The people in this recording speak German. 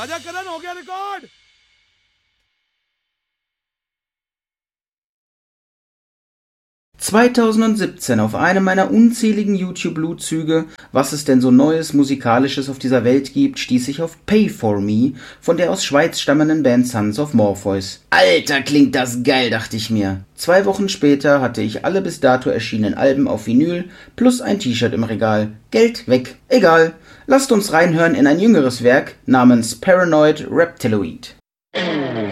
आजा करण हो गया रिकॉर्ड 2017 auf einem meiner unzähligen YouTube-Blutzüge, was es denn so Neues Musikalisches auf dieser Welt gibt, stieß ich auf Pay For Me von der aus Schweiz stammenden Band Sons of Morpheus. Alter, klingt das geil, dachte ich mir. 2 Wochen später hatte ich alle bis dato erschienenen Alben auf Vinyl plus ein T-Shirt im Regal. Geld weg. Egal. Lasst uns reinhören in ein jüngeres Werk namens Paranoid Reptiloid.